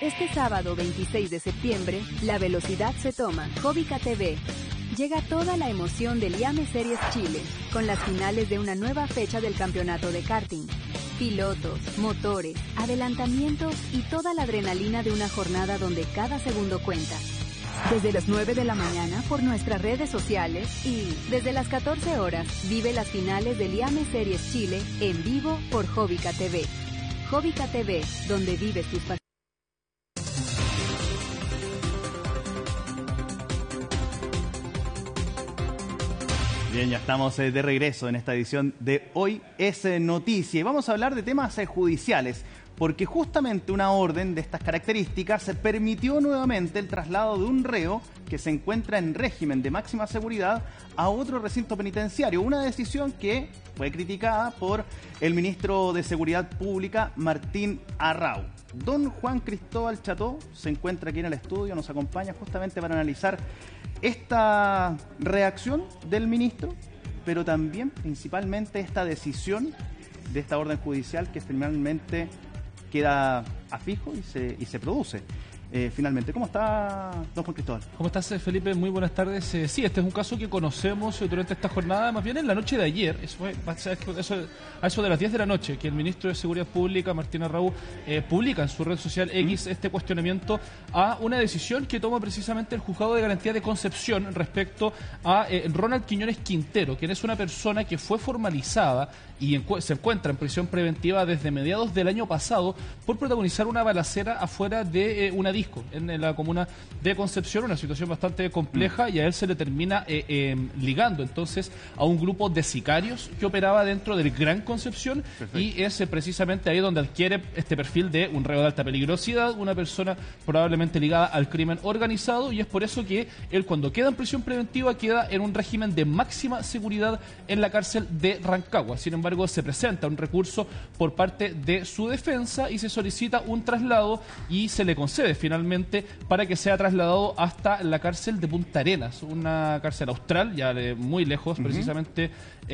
Este sábado 26 de septiembre, la velocidad se toma. Jovica TV. Llega toda la emoción del IAME Series Chile, con las finales de una nueva fecha del campeonato de karting. Pilotos, motores, adelantamientos y toda la adrenalina de una jornada donde cada segundo cuenta. Desde las 9 de la mañana por nuestras redes sociales y desde las 14 horas vive las finales del IAME Series Chile en vivo por Jovica TV. Jovica TV, donde vives tus pasiones. Bien, ya estamos de regreso en esta edición de Hoy es Noticia y vamos a hablar de temas judiciales, porque justamente una orden de estas características permitió nuevamente el traslado de un reo que se encuentra en régimen de máxima seguridad a otro recinto penitenciario, una decisión que fue criticada por el ministro de Seguridad Pública, Martín Arrau. Don Juan Cristóbal Cható se encuentra aquí en el estudio, nos acompaña justamente para analizar esta reacción del ministro, pero también principalmente esta decisión de esta orden judicial que finalmente queda a fijo y se produce. Finalmente, ¿cómo está don Juan Cristóbal? ¿Cómo estás, Felipe? Muy buenas tardes. Sí, este es un caso que conocemos durante esta jornada, más bien en la noche de ayer, a eso de las 10 de la noche, que el ministro de Seguridad Pública, Martín Arrau, publica en su red social X este cuestionamiento a una decisión que toma precisamente el Juzgado de Garantía de Concepción respecto a Ronald Quiñones Quintero, quien es una persona que fue formalizada y se encuentra en prisión preventiva desde mediados del año pasado por protagonizar una balacera afuera de una disco en la comuna de Concepción, una situación bastante compleja, y a él se le termina ligando entonces a un grupo de sicarios que operaba dentro del Gran Concepción. Perfecto. Y es precisamente ahí donde adquiere este perfil de un reo de alta peligrosidad, una persona probablemente ligada al crimen organizado, y es por eso que él, cuando queda en prisión preventiva, queda en un régimen de máxima seguridad en la cárcel de Rancagua. Sin embargo, se presenta un recurso por parte de su defensa y se solicita un traslado y se le concede finalmente para que sea trasladado hasta la cárcel de Punta Arenas, una cárcel austral, ya de muy lejos precisamente,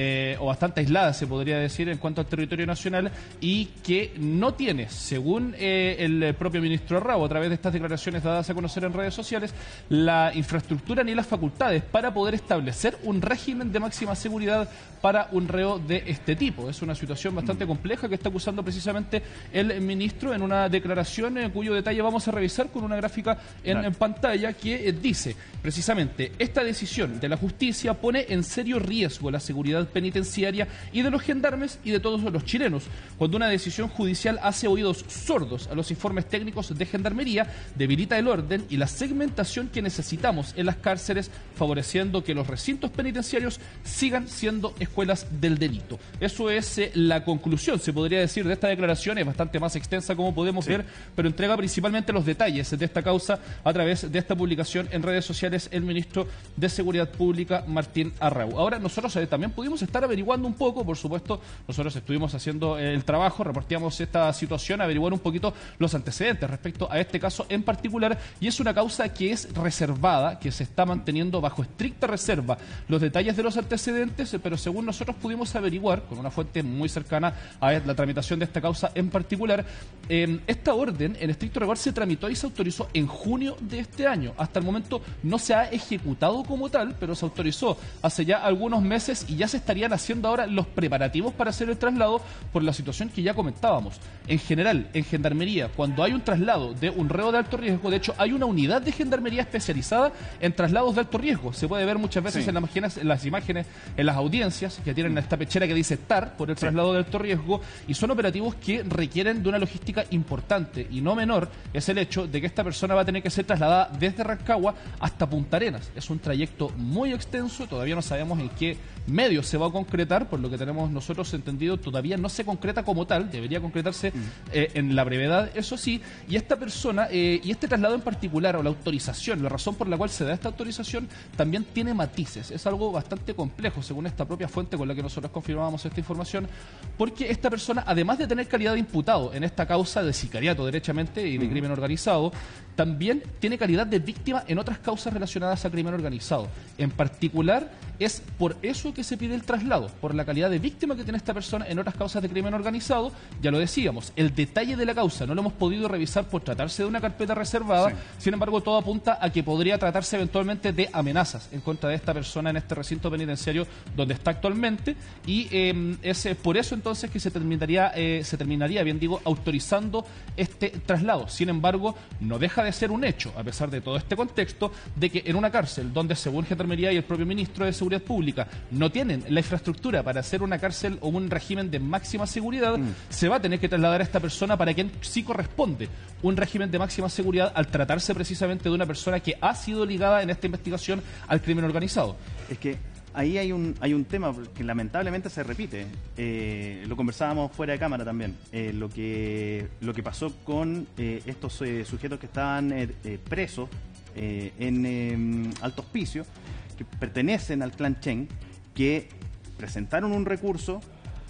o bastante aislada se podría decir en cuanto al territorio nacional, y que no tiene, según el propio ministro Arrau, a través de estas declaraciones dadas a conocer en redes sociales, la infraestructura ni las facultades para poder establecer un régimen de máxima seguridad para un reo de este tipo. Es una situación bastante compleja que está acusando precisamente el ministro en una declaración cuyo detalle vamos a revisar con una gráfica en pantalla, que dice precisamente: esta decisión de la justicia pone en serio riesgo la seguridad penitenciaria y de los gendarmes y de todos los chilenos. Cuando una decisión judicial hace oídos sordos a los informes técnicos de gendarmería, debilita el orden y la segmentación que necesitamos en las cárceles, favoreciendo que los recintos penitenciarios sigan siendo escuelas del delito. Eso es la conclusión, se podría decir, de esta declaración. Es bastante más extensa, como podemos ver, pero entrega principalmente los detalles de esta causa a través de esta publicación en redes sociales el ministro de Seguridad Pública, Martín Arrau. Ahora, nosotros también pudimos estar averiguando un poco, por supuesto, nosotros estuvimos haciendo el trabajo, reporteamos esta situación, averiguar un poquito los antecedentes respecto a este caso en particular, y es una causa que es reservada, que se está manteniendo bajo estricta reserva los detalles de los antecedentes, pero según nosotros pudimos averiguar con una fuente muy cercana a la tramitación de esta causa en particular, esta orden en estricto rigor se tramitó y se autorizó en junio de este año. Hasta el momento no se ha ejecutado como tal, pero se autorizó hace ya algunos meses y ya se estarían haciendo ahora los preparativos para hacer el traslado, por la situación que ya comentábamos. En general, en Gendarmería, cuando hay un traslado de un reo de alto riesgo, de hecho hay una unidad de Gendarmería especializada en traslados de alto riesgo. Se puede ver muchas veces en las imágenes, en las audiencias, que tienen esta pechera que dice estar por el traslado de alto riesgo, y son operativos que requieren de una logística importante, y no menor es el hecho de que esta persona va a tener que ser trasladada desde Rancagua hasta Punta Arenas. Es un trayecto muy extenso, todavía no sabemos en qué medio se va a concretar, por lo que tenemos nosotros entendido, todavía no se concreta como tal, debería concretarse en la brevedad, eso sí, y esta persona, y este traslado en particular, o la autorización, la razón por la cual se da esta autorización, también tiene matices, es algo bastante complejo, según esta propia fuente con la que nosotros confirmábamos esta información, porque esta persona, además de tener calidad de imputado en esta causa de sicariato derechamente y de crimen organizado, también tiene calidad de víctima en otras causas relacionadas a crimen organizado. En particular, es por eso que se pide el traslado, por la calidad de víctima que tiene esta persona en otras causas de crimen organizado. Ya lo decíamos, el detalle de la causa no lo hemos podido revisar por tratarse de una carpeta reservada, sin embargo todo apunta a que podría tratarse eventualmente de amenazas en contra de esta persona en este recinto penitenciario donde está actualmente, y es por eso entonces que se terminaría, autorizando este traslado. Sin embargo, no deja de ser un hecho, a pesar de todo este contexto, de que en una cárcel donde, según Gendarmería y el propio ministro de Seguridad Pública, no tienen la infraestructura para hacer una cárcel o un régimen de máxima seguridad, se va a tener que trasladar a esta persona para quien sí corresponde un régimen de máxima seguridad, al tratarse precisamente de una persona que ha sido ligada en esta investigación al crimen organizado. Es que ahí hay un tema que lamentablemente se repite. Lo conversábamos fuera de cámara también. Lo que pasó con estos sujetos que estaban presos en Alto Hospicio, que pertenecen al clan Chen, que presentaron un recurso,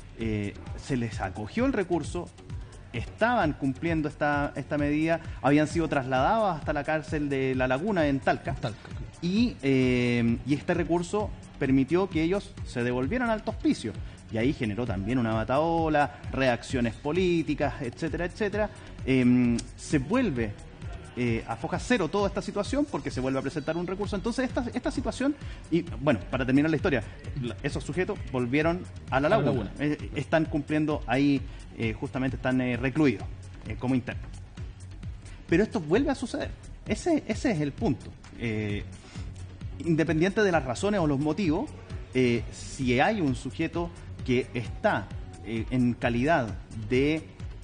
se les acogió el recurso, estaban cumpliendo esta medida, habían sido trasladados hasta la cárcel de La Laguna en Talca. Y este recurso permitió que ellos se devolvieran al Alto Hospicio. Y ahí generó también una batahola, reacciones políticas, etcétera, etcétera. Se vuelve a foja cero toda esta situación porque se vuelve a presentar un recurso. Entonces esta situación, y bueno, para terminar la historia, esos sujetos volvieron a La Laguna. Están cumpliendo ahí, justamente están recluidos como internos. Pero esto vuelve a suceder. Ese es el punto. Independiente de las razones o los motivos, si hay un sujeto que está en calidad de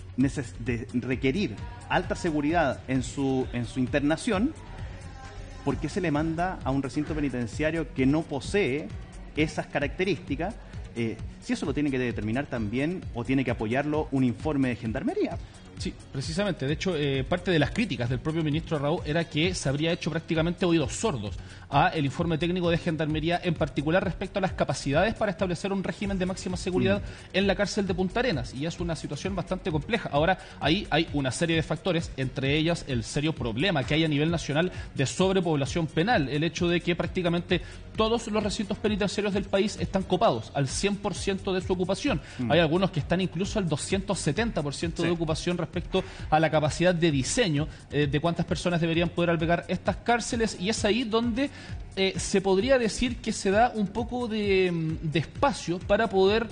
requerir alta seguridad en su internación, ¿por qué se le manda a un recinto penitenciario que no posee esas características? Si eso lo tiene que determinar también, o tiene que apoyarlo un informe de Gendarmería. Sí, precisamente. De hecho, parte de las críticas del propio ministro Raúl era que se habría hecho prácticamente oídos sordos a el informe técnico de Gendarmería, en particular respecto a las capacidades para establecer un régimen de máxima seguridad en la cárcel de Punta Arenas, y es una situación bastante compleja. Ahora, ahí hay una serie de factores, entre ellas el serio problema que hay a nivel nacional de sobrepoblación penal, el hecho de que prácticamente todos los recintos penitenciarios del país están copados al 100% de su ocupación. Hay algunos que están incluso al 270% de ocupación respecto a la capacidad de diseño de cuántas personas deberían poder albergar estas cárceles, y es ahí donde se podría decir que se da un poco de espacio para poder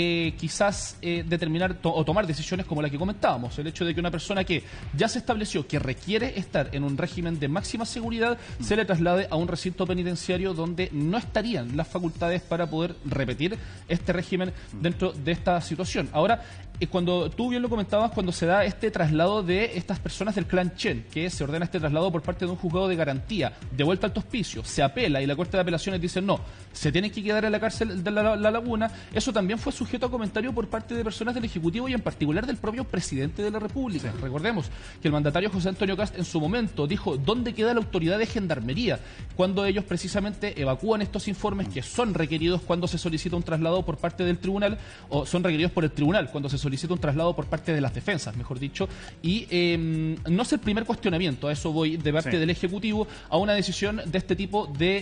quizás determinar o tomar decisiones como la que comentábamos, el hecho de que una persona que ya se estableció que requiere estar en un régimen de máxima seguridad se le traslade a un recinto penitenciario donde no estarían las facultades para poder repetir este régimen dentro de esta situación. Ahora, cuando tú bien lo comentabas, cuando se da este traslado de estas personas del clan Chen, que se ordena este traslado por parte de un juzgado de garantía de vuelta al Alto Hospicio, se apela y la Corte de Apelaciones dice no, se tienen que quedar en la cárcel de la Laguna, eso también fue sujeto a comentario por parte de personas del Ejecutivo y en particular del propio presidente de la República. Recordemos que el mandatario José Antonio Kast en su momento dijo ¿dónde queda la autoridad de Gendarmería? Cuando ellos precisamente evacúan estos informes que son requeridos cuando se solicita un traslado por parte del tribunal, o son requeridos por el tribunal cuando se solicita un traslado por parte de las defensas, mejor dicho, y no es el primer cuestionamiento, a eso voy, de parte del Ejecutivo a una decisión de este tipo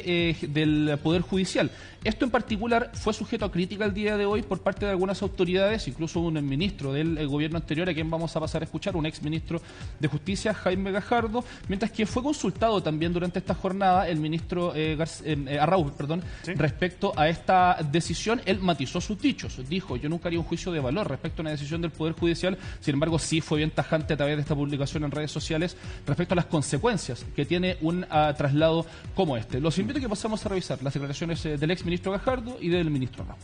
del Poder Judicial. Esto en particular fue sujeto a crítica el día de hoy por parte de algunas autoridades, incluso un ministro del gobierno anterior, a quien vamos a pasar a escuchar, un ex ministro de Justicia, Jaime Gajardo, mientras que fue consultado también durante esta jornada el ministro Arrau, respecto a esta decisión. Él matizó sus dichos, dijo, yo nunca haría un juicio de valor respecto a una decisión del Poder Judicial, sin embargo sí fue bien tajante a través de esta publicación en redes sociales respecto a las consecuencias que tiene un traslado como este. Los invito a que pasemos a revisar las declaraciones del ex ministro Gajardo y del ministro Arrau.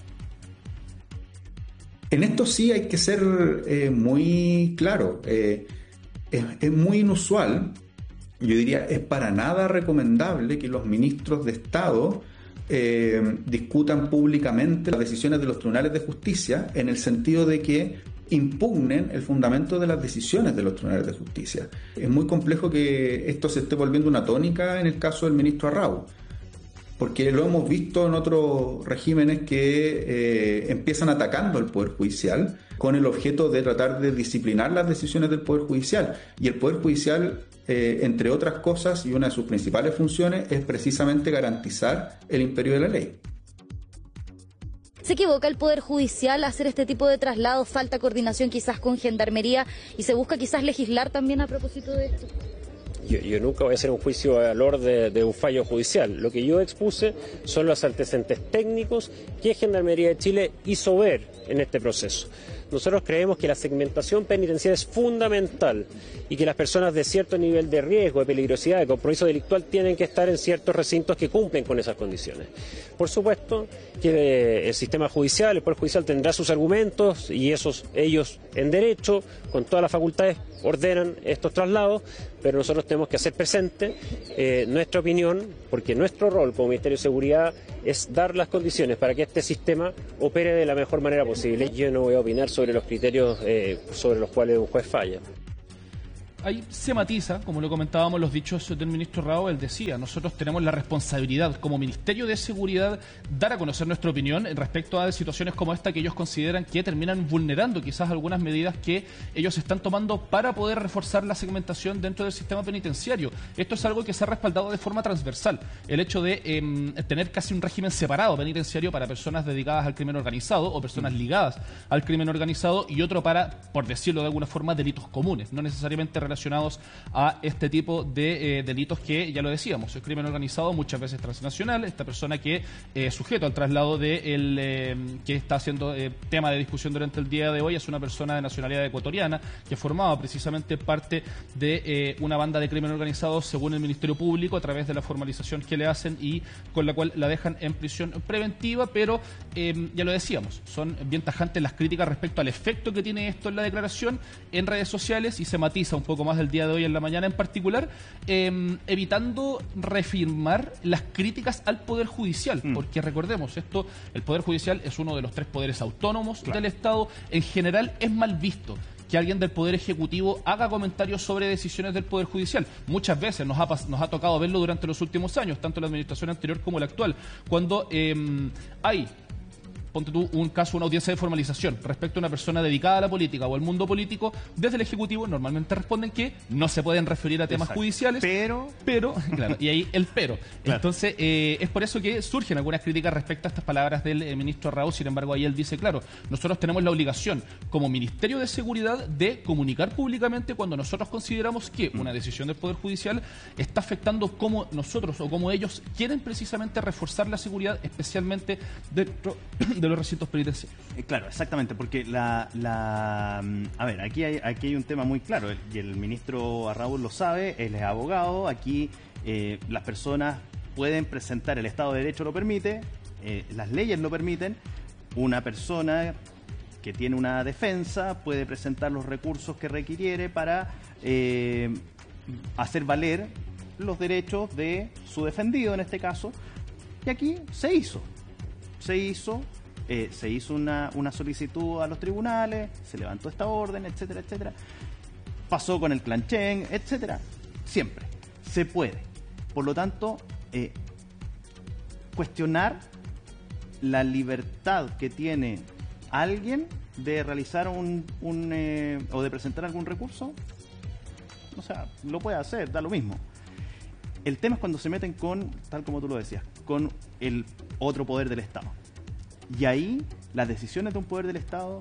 En esto sí hay que ser muy claro. Es muy inusual, yo diría, es para nada recomendable que los ministros de Estado discutan públicamente las decisiones de los tribunales de justicia, en el sentido de que impugnen el fundamento de las decisiones de los tribunales de justicia. Es muy complejo que esto se esté volviendo una tónica en el caso del ministro Arrau, porque lo hemos visto en otros regímenes que empiezan atacando al Poder Judicial con el objeto de tratar de disciplinar las decisiones del Poder Judicial. Y el Poder Judicial, entre otras cosas, y una de sus principales funciones, es precisamente garantizar el imperio de la ley. ¿Se equivoca el Poder Judicial a hacer este tipo de traslados? ¿Falta coordinación quizás con Gendarmería? ¿Y se busca quizás legislar también a propósito de esto? Yo nunca voy a hacer un juicio de valor de un fallo judicial. Lo que yo expuse son los antecedentes técnicos que Gendarmería de Chile hizo ver en este proceso. Nosotros creemos que la segmentación penitenciaria es fundamental y que las personas de cierto nivel de riesgo, de peligrosidad, de compromiso delictual tienen que estar en ciertos recintos que cumplen con esas condiciones. Por supuesto que el sistema judicial, el Poder Judicial tendrá sus argumentos y ellos en derecho, con todas las facultades, ordenan estos traslados, pero nosotros tenemos que hacer presente nuestra opinión, porque nuestro rol como Ministerio de Seguridad es dar las condiciones para que este sistema opere de la mejor manera posible. Yo no voy a opinar sobre los criterios sobre los cuales un juez falla. Ahí se matiza, como lo comentábamos, los dichos del ministro Rao. Él decía, nosotros tenemos la responsabilidad como Ministerio de Seguridad dar a conocer nuestra opinión respecto a situaciones como esta que ellos consideran que terminan vulnerando quizás algunas medidas que ellos están tomando para poder reforzar la segmentación dentro del sistema penitenciario. Esto es algo que se ha respaldado de forma transversal. El hecho de tener casi un régimen separado penitenciario para personas dedicadas al crimen organizado o personas ligadas al crimen organizado y otro para, por decirlo de alguna forma, delitos comunes, no necesariamente relacionados a este tipo de delitos que, ya lo decíamos, el crimen organizado muchas veces transnacional. Esta persona que sujeto al traslado de que está haciendo tema de discusión durante el día de hoy es una persona de nacionalidad ecuatoriana que formaba precisamente parte de una banda de crimen organizado según el Ministerio Público a través de la formalización que le hacen y con la cual la dejan en prisión preventiva, pero ya lo decíamos, son bien tajantes las críticas respecto al efecto que tiene esto en la declaración en redes sociales y se matiza un poco más del día de hoy en la mañana en particular, evitando reafirmar las críticas al Poder Judicial, porque recordemos, el Poder Judicial es uno de los 3 poderes autónomos del Estado. En general es mal visto que alguien del Poder Ejecutivo haga comentarios sobre decisiones del Poder Judicial. Muchas veces nos ha tocado verlo durante los últimos años, tanto la administración anterior como la actual, cuando hay... Ponte tú un caso, una audiencia de formalización respecto a una persona dedicada a la política o al mundo político, desde el Ejecutivo normalmente responden que no se pueden referir a temas judiciales, pero, claro, y ahí el pero. Claro. Entonces, es por eso que surgen algunas críticas respecto a estas palabras del ministro Rao. Sin embargo, ahí él dice, claro, nosotros tenemos la obligación como Ministerio de Seguridad de comunicar públicamente cuando nosotros consideramos que una decisión del Poder Judicial está afectando cómo nosotros o cómo ellos quieren precisamente reforzar la seguridad, especialmente dentro de los recintos penitenciarios. Claro, exactamente, porque a ver, aquí hay un tema muy claro, y el ministro Raúl lo sabe, él es abogado, aquí las personas pueden presentar, el Estado de Derecho lo permite, las leyes lo permiten, una persona que tiene una defensa puede presentar los recursos que requiere para hacer valer los derechos de su defendido en este caso, y aquí se hizo una solicitud a los tribunales, se levantó esta orden, etcétera, etcétera. Pasó con el Clanchen, etcétera. Siempre se puede. Por lo tanto, cuestionar la libertad que tiene alguien de realizar o de presentar algún recurso, o sea, lo puede hacer, da lo mismo. El tema es cuando se meten con, tal como tú lo decías, con el otro poder del Estado. Y ahí las decisiones de un poder del Estado,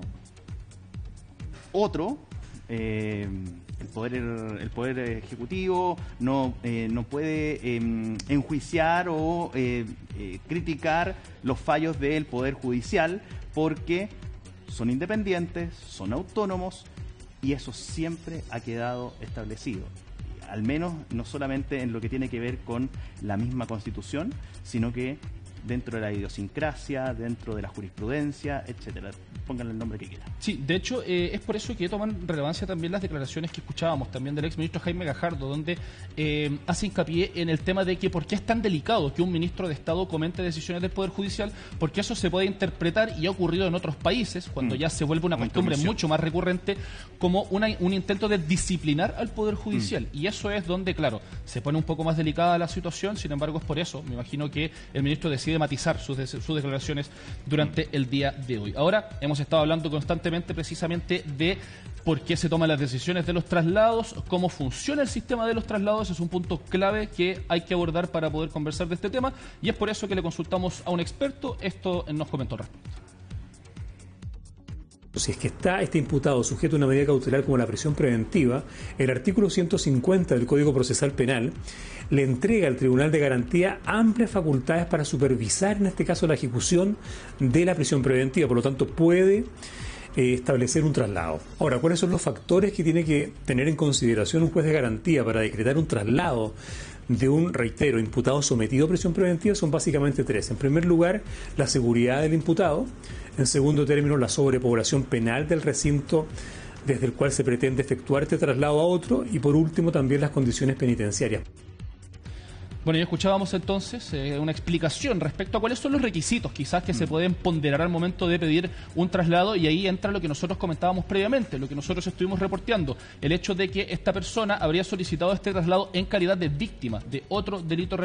el poder ejecutivo no puede enjuiciar o criticar los fallos del poder judicial porque son independientes, son autónomos y eso siempre ha quedado establecido. Al menos no solamente en lo que tiene que ver con la misma Constitución, sino que dentro de la idiosincrasia, dentro de la jurisprudencia, etcétera. Pónganle el nombre que quieran. Sí, de hecho, es por eso que toman relevancia también las declaraciones que escuchábamos también del exministro Jaime Gajardo, donde hace hincapié en el tema de que por qué es tan delicado que un ministro de Estado comente decisiones del Poder Judicial, porque eso se puede interpretar, y ha ocurrido en otros países, cuando ya se vuelve una costumbre mucho más recurrente, como un intento de disciplinar al Poder Judicial. Y eso es donde, claro, se pone un poco más delicada la situación. Sin embargo, es por eso, me imagino que el ministro decide decide matizar sus declaraciones durante el día de hoy. Ahora, hemos estado hablando constantemente precisamente de por qué se toman las decisiones de los traslados, cómo funciona el sistema de los traslados. Es un punto clave que hay que abordar para poder conversar de este tema, y es por eso que le consultamos a un experto. Esto nos comentó al respecto. Si es que está este imputado sujeto a una medida cautelar como la prisión preventiva, el artículo 150 del Código Procesal Penal le entrega al Tribunal de Garantía amplias facultades para supervisar, en este caso, la ejecución de la prisión preventiva. Por lo tanto, puede establecer un traslado. Ahora, ¿cuáles son los factores que tiene que tener en consideración un juez de garantía para decretar un traslado de un, reitero, imputado sometido a prisión preventiva? Son básicamente tres. En primer lugar, la seguridad del imputado. En segundo término, la sobrepoblación penal del recinto desde el cual se pretende efectuar este traslado a otro. Y por último, también las condiciones penitenciarias. Bueno, ya escuchábamos entonces una explicación respecto a cuáles son los requisitos quizás que se pueden ponderar al momento de pedir un traslado, y ahí entra lo que nosotros comentábamos previamente, lo que nosotros estuvimos reporteando, el hecho de que esta persona habría solicitado este traslado en calidad de víctima de otro delito